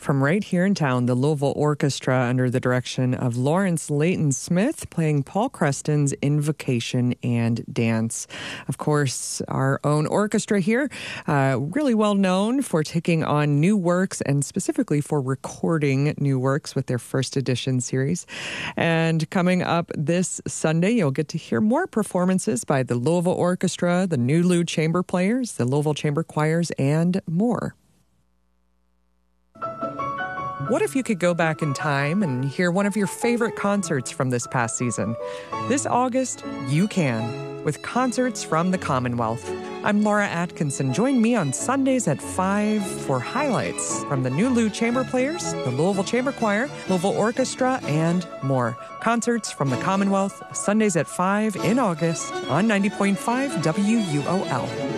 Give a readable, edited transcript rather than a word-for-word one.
From right here in town, the Louisville Orchestra, under the direction of Lawrence Leighton Smith, playing Paul Creston's Invocation and Dance. Of course, our own orchestra here, really well known for taking on new works and specifically for recording new works with their first edition series. And coming up this Sunday, you'll get to hear more performances by the Louisville Orchestra, the New Lou Chamber Players, the Louisville Chamber Choirs, and more. What if you could go back in time and hear one of your favorite concerts from this past season? This August, you can, with concerts from the Commonwealth. I'm Laura Atkinson. Join me on Sundays at 5 for highlights from the New Lou Chamber Players, the Louisville Chamber Choir, Louisville Orchestra, and more. Concerts from the Commonwealth, Sundays at 5 in August on 90.5 WUOL.